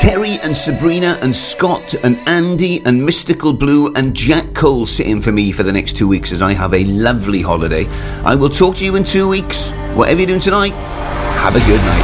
Terry and Sabrina and Scott and Andy and Mystical Blue and Jack Cole sit in for me for the next 2 weeks as I have a lovely holiday. I will talk to you in 2 weeks. Whatever you're doing tonight, have a good night.